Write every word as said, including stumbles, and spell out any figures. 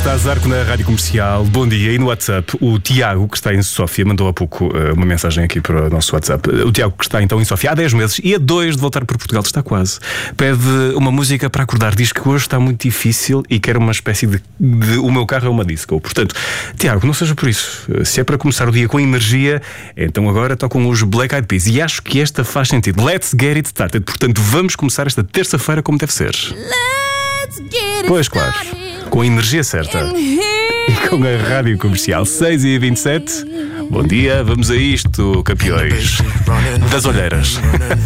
Está a Zarco na Rádio Comercial. Bom dia. E no WhatsApp, o Tiago, que está em Sófia, mandou há pouco uh, uma mensagem aqui para o nosso WhatsApp. O Tiago, que está então em Sófia há dez meses e a dois de voltar para Portugal, está quase. Pede uma música para acordar. Diz que hoje está muito difícil e quer uma espécie de, de o meu carro é uma disco. Portanto, Tiago, não seja por isso. Se é para começar o dia com energia, então agora tocam os Black Eyed Peas. E acho que esta faz sentido. Let's get it started. Portanto, vamos começar esta terça-feira como deve ser. Pois claro, com a energia certa e com a Rádio Comercial. Seis e vinte e sete. Bom dia, vamos a isto, campeões das olheiras.